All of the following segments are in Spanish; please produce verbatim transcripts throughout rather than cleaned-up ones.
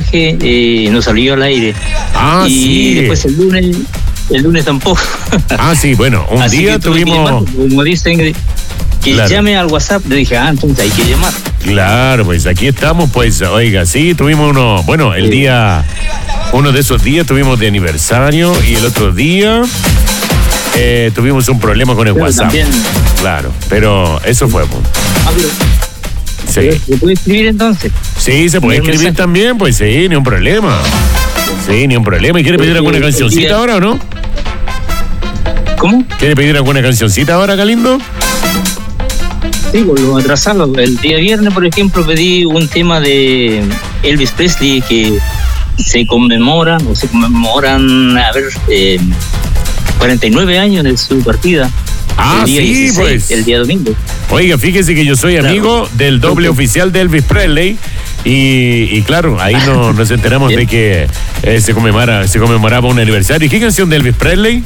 mensaje eh, no salió al aire. Ah, y sí. después el lunes, el lunes tampoco. Ah, sí, bueno, un Así día que tuve que tuvimos... llamar, como dicen, que Claro. llame al WhatsApp. Le dije, ah, entonces hay que llamar. Claro, pues aquí estamos, pues, oiga, sí, tuvimos uno, bueno, el Sí. día, uno de esos días tuvimos de aniversario y el otro día eh, tuvimos un problema con el Pero WhatsApp. también, Claro, pero eso fue, pues. ah, pero- pero Sí, ¿se puede escribir entonces? sí, se puede Enviar un escribir mensaje. también, pues sí, ni un problema. Sí, ni un problema. ¿Y quiere pedir Porque alguna el cancioncita día- ahora o no? ¿Cómo? ¿Quiere pedir alguna cancioncita ahora, Galindo? Sí, por lo atrasado. El día viernes, por ejemplo, pedí un tema de Elvis Presley que se conmemoran, o se conmemoran, a ver, eh, cuarenta y nueve años de su partida. Ah, el día sí, dieciséis, pues. el día domingo. Oiga, fíjese que yo soy Claro. amigo del doble Ok. oficial de Elvis Presley y, y claro, ahí no, nos enteramos Bien. de que eh, se, conmemora, se conmemoraba un aniversario. ¿Y qué canción de Elvis Presley?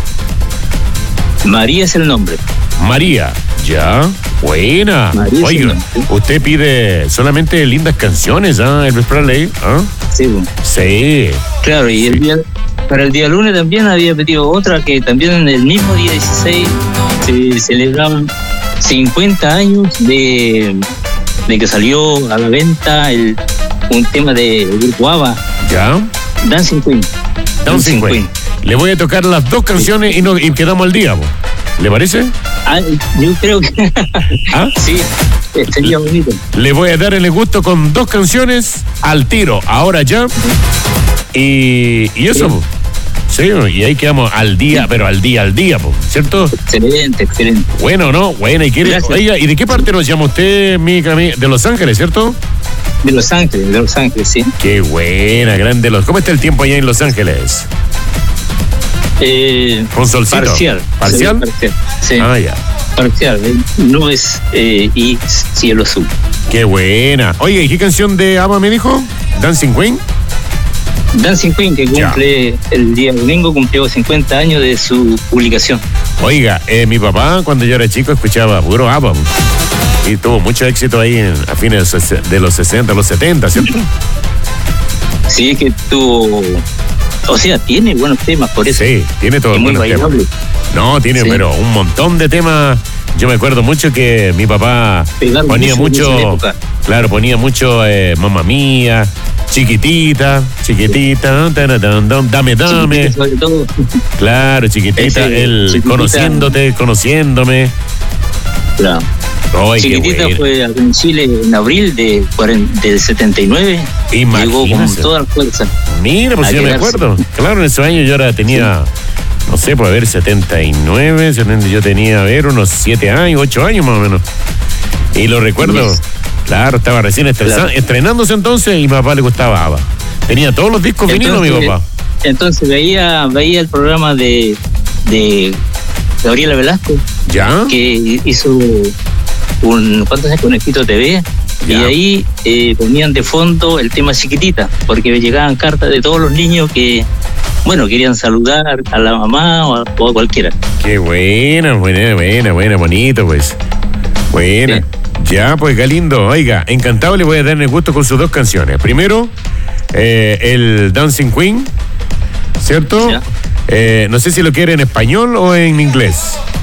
María es el nombre. María. Ya, buena. María, Oiga, sí. usted pide solamente lindas canciones, ¿ah, Elvis Presley? ¿Ah? Sí, bueno. Sí. Claro, y Sí. el día, para el día lunes también había pedido otra que también en el mismo día dieciséis se celebraban cincuenta años de, de que salió a la venta el, un tema de Grupo ABBA, ¿Ya? Dancing Queen. Dancing Queen. Le voy a tocar las dos canciones y, no, y quedamos al día, ¿po? ¿Le parece? Ah, yo creo que ¿Ah? sí, sería bonito. Le voy a dar el gusto con dos canciones al tiro, ahora ya. Y, y eso, Sí. po. Sí, y ahí quedamos al día, pero al día, al día, po, ¿cierto? Excelente, excelente. Bueno, ¿no? Bueno, y quiere. Gracias. Oiga, ¿y de qué parte nos llama usted, mi cami- de Los Ángeles, cierto? De Los Ángeles, de Los Ángeles, sí. Qué buena, grande. Los, ¿Cómo está el tiempo allá en Los Ángeles? Eh, Con solcito. Parcial. ¿Parcial? Sí, parcial. Sí, Ah, ya. parcial. eh, Nubes eh, y cielo azul. Qué buena. Oiga, ¿y qué canción de ABBA me dijo? ¿Dancing Queen? Dancing Queen, que Ya. cumple el día domingo, cumplió cincuenta años de su publicación. Oiga, eh, mi papá cuando yo era chico escuchaba puro ABBA. Y tuvo mucho éxito ahí en- a fines de los ses- de los sesenta, los setenta, ¿cierto? Sí, es que tuvo. O sea, tiene buenos temas, por eso. Sí, tiene todo Y muy buenos temas. bailable. No, tiene, Sí. pero un montón de temas. Yo me acuerdo mucho que mi papá Pegaron ponía mucho en esa mucho, época. claro, ponía mucho eh, Mamma Mía, Chiquitita, Chiquitita, tan, tan, tan, dame, dame. Chiquitita, sobre todo. Claro, Chiquitita, Ese, él Chiquitita. conociéndote, conociéndome. Claro. Ay, qué Chiquitita bueno. fue acá en Chile en abril de cuarenta del setenta y nueve. Llegó con Imagínese. toda la fuerza. Mira, pues A yo me quedarse. acuerdo. Claro, en esos años yo ahora tenía, no sé, pues a ver, setenta y nueve, setenta, yo tenía, a ver, unos siete años, ocho años más o menos. Y lo recuerdo, Yes. claro, estaba recién estresa- Claro. estrenándose entonces y mi papá le gustaba ABBA. Tenía todos los discos vinilos mi Entonces, papá. Entonces veía, veía el programa de, de Gabriela Velasco, ¿Ya? que hizo un ¿cuántos años? Conejito T V, y Ya. ahí eh, ponían de fondo el tema Chiquitita, porque llegaban cartas de todos los niños que, bueno, querían saludar a la mamá o a, o a cualquiera. Qué buena, buena, buena, buena, bonito, pues. Buena. Ya, pues, Galindo, oiga, encantado le voy a dar el gusto con sus dos canciones. Primero, eh, el Dancing Queen, ¿cierto? Ya. Eh, no sé si lo quiere en español o en inglés.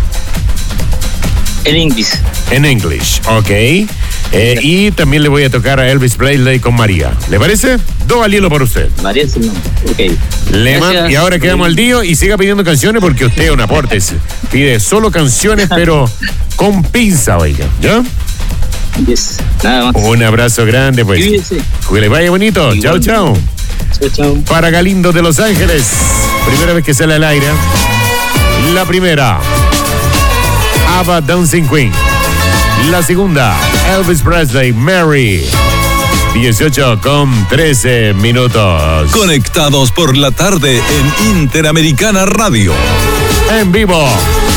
En inglés. En English, ok. Eh, y también le voy a tocar a Elvis Presley con María. ¿Le parece? Dos al hilo por usted. María es el nombre. Ok. Le man- Gracias. y ahora quedamos al día y siga pidiendo canciones porque usted es un aporte. Pide solo canciones, pero con pinza, oiga. ¿Ya? Yes. Nada más. Un abrazo grande, pues. Cuídese. Que le vaya bonito. Chao, Igual. chao. Chao, chao. Para Galindo de Los Ángeles. Primera vez que sale al aire. La primera, ABBA Dancing Queen. La segunda, Elvis Presley, Mary. dieciocho con trece minutos. Conectados por la tarde en Interamericana Radio. En vivo.